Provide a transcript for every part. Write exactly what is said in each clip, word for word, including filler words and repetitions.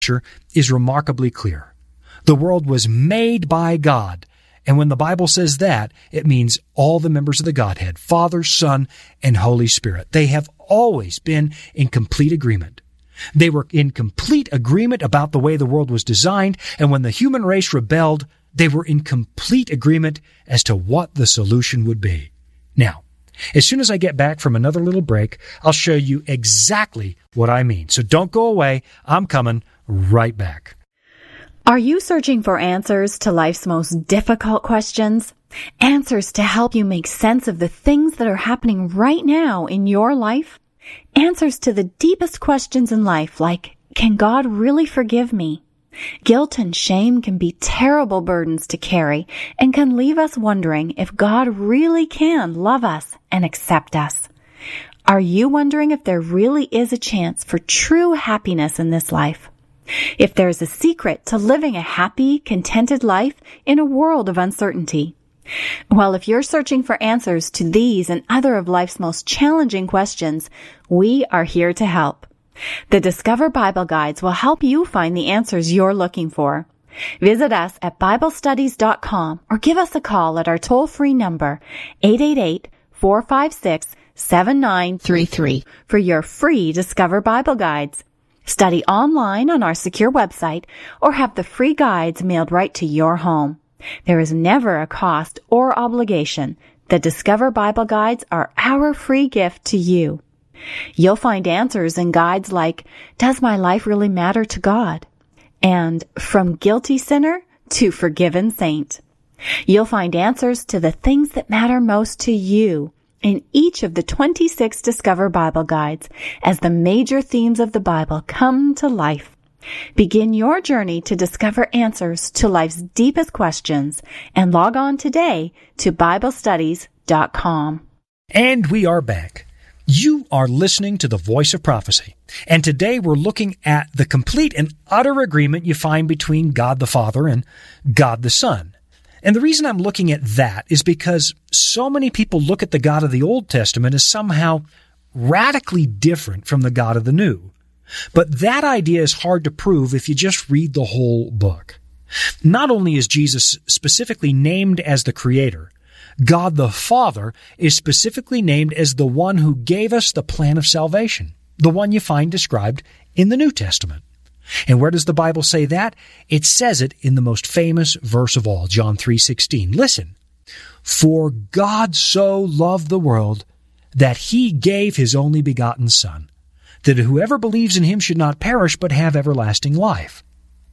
is remarkably clear. The world was made by God, and when the Bible says that, it means all the members of the Godhead, Father, Son, and Holy Spirit. They have always been in complete agreement. They were in complete agreement about the way the world was designed, and when the human race rebelled, they were in complete agreement as to what the solution would be. Now, as soon as I get back from another little break, I'll show you exactly what I mean. So don't go away. I'm coming right back. Are you searching for answers to life's most difficult questions? Answers to help you make sense of the things that are happening right now in your life? Answers to the deepest questions in life, like, can God really forgive me? Guilt and shame can be terrible burdens to carry and can leave us wondering if God really can love us and accept us. Are you wondering if there really is a chance for true happiness in this life? If there's a secret to living a happy, contented life in a world of uncertainty? Well, if you're searching for answers to these and other of life's most challenging questions, we are here to help. The Discover Bible Guides will help you find the answers you're looking for. Visit us at Bible Studies dot com or give us a call at our toll-free number, eight eight eight, four five six, seven nine three three, for your free Discover Bible Guides. Study online on our secure website or have the free guides mailed right to your home. There is never a cost or obligation. The Discover Bible Guides are our free gift to you. You'll find answers in guides like, Does my life really matter to God? And From Guilty Sinner to Forgiven Saint. You'll find answers to the things that matter most to you in each of the twenty-six Discover Bible Guides as the major themes of the Bible come to life. Begin your journey to discover answers to life's deepest questions and log on today to Bible Studies dot com. And we are back. You are listening to the Voice of Prophecy, and today we're looking at the complete and utter agreement you find between God the Father and God the Son. And the reason I'm looking at that is because so many people look at the God of the Old Testament as somehow radically different from the God of the New. But that idea is hard to prove if you just read the whole book. Not only is Jesus specifically named as the Creator, God the Father is specifically named as the one who gave us the plan of salvation, the one you find described in the New Testament. And where does the Bible say that? It says it in the most famous verse of all, John three sixteen. Listen, for God so loved the world that He gave His only begotten Son, that whoever believes in Him should not perish but have everlasting life.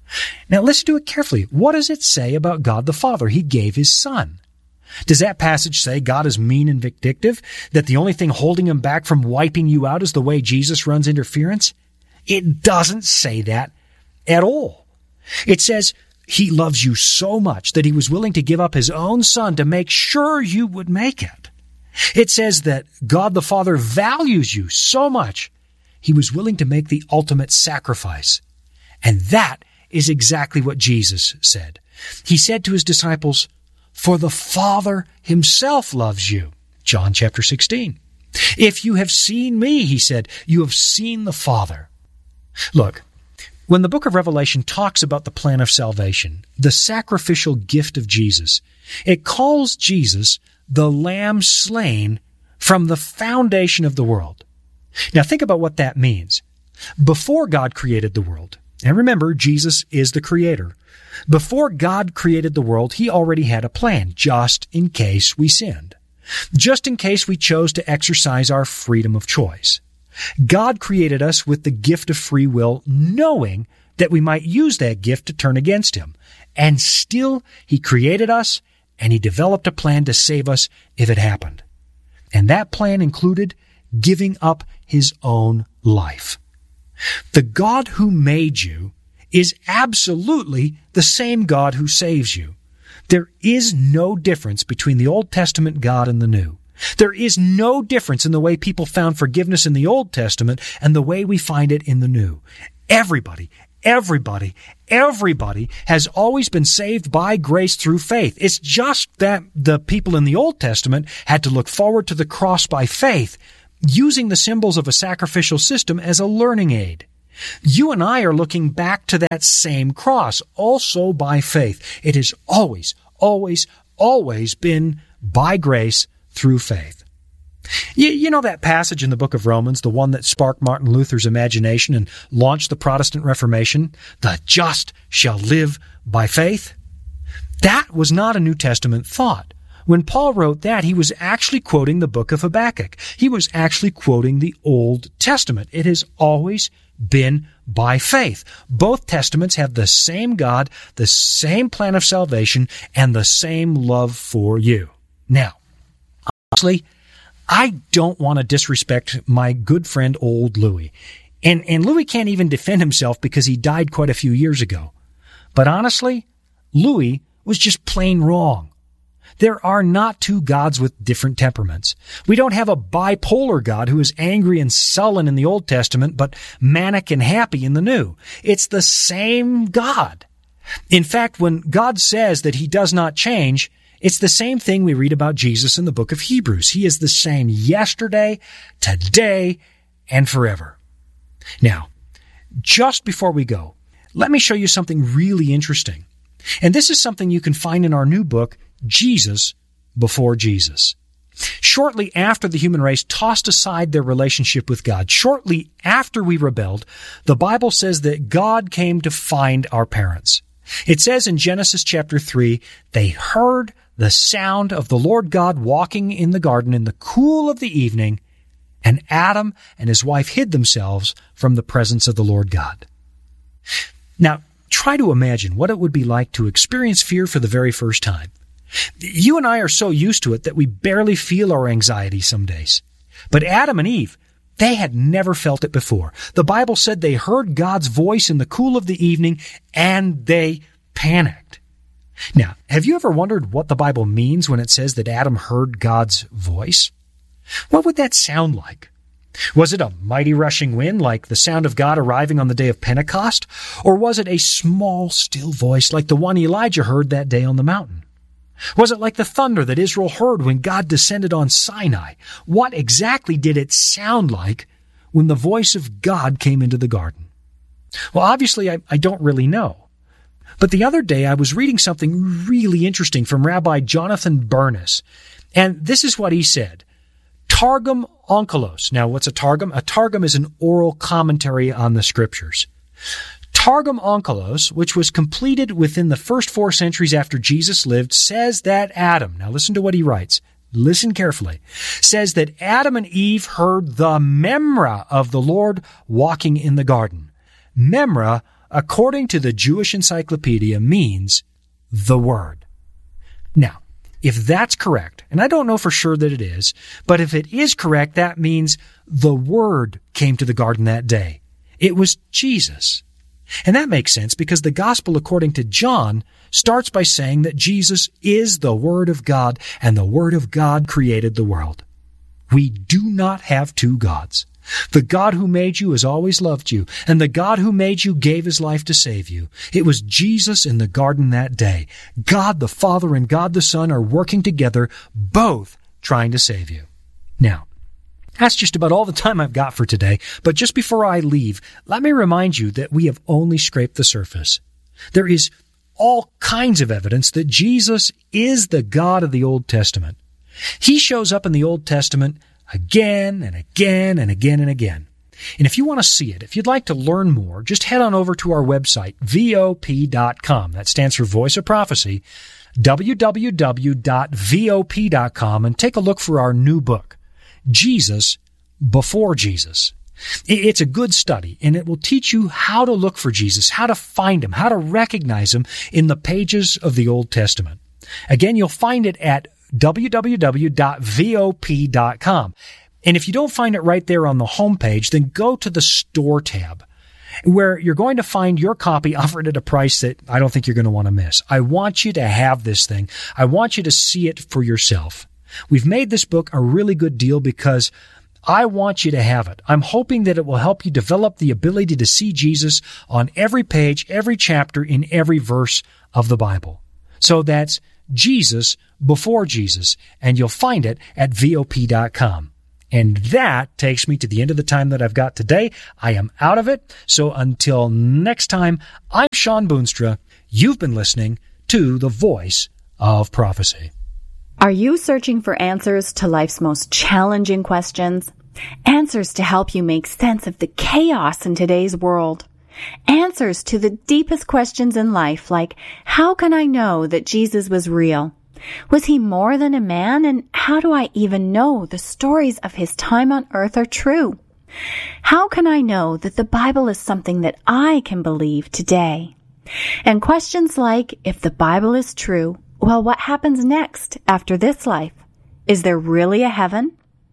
Now listen to it carefully. What does it say about God the Father? He gave His Son. Does that passage say God is mean and vindictive, that the only thing holding Him back from wiping you out is the way Jesus runs interference? It doesn't say that at all. It says He loves you so much that He was willing to give up His own Son to make sure you would make it. It says that God the Father values you so much He was willing to make the ultimate sacrifice. And that is exactly what Jesus said. He said to His disciples, for the Father Himself loves you. John chapter sixteen. If you have seen me, He said, you have seen the Father. Look, when the book of Revelation talks about the plan of salvation, the sacrificial gift of Jesus, it calls Jesus the Lamb slain from the foundation of the world. Now think about what that means. Before God created the world, and remember, Jesus is the Creator. Before God created the world, He already had a plan, just in case we sinned. Just in case we chose to exercise our freedom of choice. God created us with the gift of free will, knowing that we might use that gift to turn against Him. And still, He created us, and He developed a plan to save us if it happened. And that plan included giving up His own life. The God who made you is absolutely the same God who saves you. There is no difference between the Old Testament God and the New. There is no difference in the way people found forgiveness in the Old Testament and the way we find it in the New. Everybody, everybody, everybody has always been saved by grace through faith. It's just that the people in the Old Testament had to look forward to the cross by faith, using the symbols of a sacrificial system as a learning aid. You and I are looking back to that same cross, also by faith. It has always, always, always been by grace through faith. You, you know that passage in the book of Romans, the one that sparked Martin Luther's imagination and launched the Protestant Reformation? The just shall live by faith. That was not a New Testament thought. When Paul wrote that, he was actually quoting the book of Habakkuk. He was actually quoting the Old Testament. It has always been by faith. Both testaments have the same God, the same plan of salvation, and the same love for you. Now, honestly, I don't want to disrespect my good friend old Louis. And, and Louis can't even defend himself because he died quite a few years ago. But honestly, Louis was just plain wrong. There are not two gods with different temperaments. We don't have a bipolar God who is angry and sullen in the Old Testament, but manic and happy in the New. It's the same God. In fact, when God says that he does not change, it's the same thing we read about Jesus in the book of Hebrews. He is the same yesterday, today, and forever. Now, just before we go, let me show you something really interesting. And this is something you can find in our new book, Jesus Before Jesus. Shortly after the human race tossed aside their relationship with God, shortly after we rebelled, the Bible says that God came to find our parents. It says in Genesis chapter three, they heard the sound of the Lord God walking in the garden in the cool of the evening, and Adam and his wife hid themselves from the presence of the Lord God. Now, try to imagine what it would be like to experience fear for the very first time. You and I are so used to it that we barely feel our anxiety some days. But Adam and Eve, they had never felt it before. The Bible said they heard God's voice in the cool of the evening, and they panicked. Now, have you ever wondered what the Bible means when it says that Adam heard God's voice? What would that sound like? Was it a mighty rushing wind like the sound of God arriving on the day of Pentecost? Or was it a small, still voice like the one Elijah heard that day on the mountain? Was it like the thunder that Israel heard when God descended on Sinai? What exactly did it sound like when the voice of God came into the garden? Well, obviously, I, I don't really know. But the other day, I was reading something really interesting from Rabbi Jonathan Bernis. And this is what he said. Targum Onkelos. Now, what's a Targum? A Targum is an oral commentary on the Scriptures. Targum Onkelos, which was completed within the first four centuries after Jesus lived, says that Adam, now listen to what he writes, listen carefully, says that Adam and Eve heard the memra of the Lord walking in the garden. Memra, according to the Jewish Encyclopedia, means the Word. Now, if that's correct, and I don't know for sure that it is, but if it is correct, that means the Word came to the garden that day. It was Jesus. And that makes sense because the Gospel according to John starts by saying that Jesus is the Word of God and the Word of God created the world. We do not have two gods. The God who made you has always loved you, and the God who made you gave his life to save you. It was Jesus in the garden that day. God the Father and God the Son are working together, both trying to save you. Now, that's just about all the time I've got for today, but just before I leave, let me remind you that we have only scraped the surface. There is all kinds of evidence that Jesus is the God of the Old Testament. He shows up in the Old Testament again and again and again and again. And if you want to see it, if you'd like to learn more, just head on over to our website, V O P dot com. That stands for Voice of Prophecy, w w w dot V O P dot com, and take a look for our new book, Jesus Before Jesus. It's a good study, and it will teach you how to look for Jesus, how to find him, how to recognize him in the pages of the Old Testament. Again, you'll find it at w w w dot V O P dot com. And if you don't find it right there on the homepage, then go to the store tab, where you're going to find your copy offered at a price that I don't think you're going to want to miss. I want you to have this thing. I want you to see it for yourself. We've made this book a really good deal because I want you to have it. I'm hoping that it will help you develop the ability to see Jesus on every page, every chapter, in every verse of the Bible. So that's Jesus Before Jesus, and you'll find it at V O P dot com. And that takes me to the end of the time that I've got today. I am out of it. So until next time, I'm Sean Boonstra. You've been listening to The Voice of Prophecy. Are you searching for answers to life's most challenging questions? Answers to help you make sense of the chaos in today's world? Answers to the deepest questions in life, like, how can I know that Jesus was real? Was he more than a man? And how do I even know the stories of his time on earth are true? How can I know that the Bible is something that I can believe today? And questions like, if the Bible is true, well, what happens next after this life? Is there really a heaven?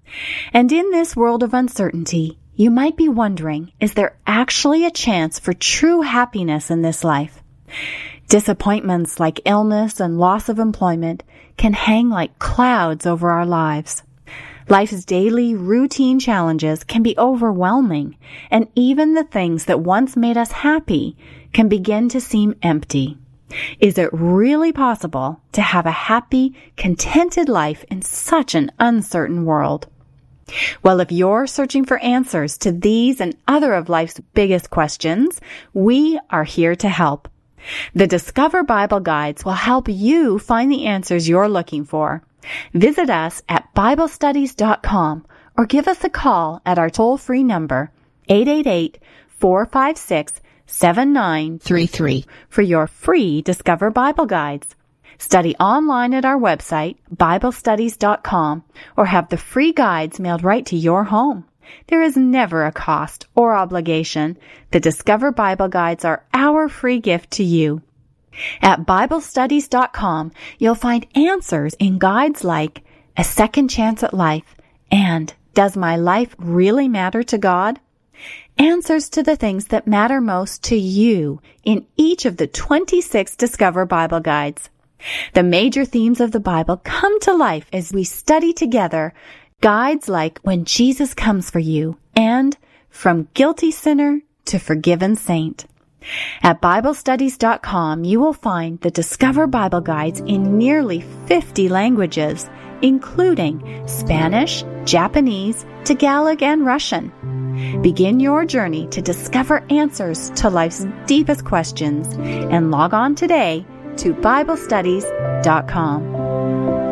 And in this world of uncertainty, you might be wondering, is there actually a chance for true happiness in this life? Disappointments like illness and loss of employment can hang like clouds over our lives. Life's daily routine challenges can be overwhelming, and even the things that once made us happy can begin to seem empty. Is it really possible to have a happy, contented life in such an uncertain world? Well, if you're searching for answers to these and other of life's biggest questions, we are here to help. The Discover Bible Guides will help you find the answers you're looking for. Visit us at Bible Studies dot com or give us a call at our toll-free number, eight eight eight, four five six, seven nine three three, for your free Discover Bible Guides. Study online at our website, Bible Studies dot com, or have the free guides mailed right to your home. There is never a cost or obligation. The Discover Bible Guides are our free gift to you. At Bible Studies dot com, you'll find answers in guides like A Second Chance at Life and Does My Life Really Matter to God? Answers to the things that matter most to you in each of the twenty-six Discover Bible Guides. The major themes of the Bible come to life as we study together guides like When Jesus Comes for You and From Guilty Sinner to Forgiven Saint. At Bible Studies dot com, you will find the Discover Bible Guides in nearly fifty languages, including Spanish, Japanese, Tagalog, and Russian. Begin your journey to discover answers to life's deepest questions and log on today to Bible Studies dot com.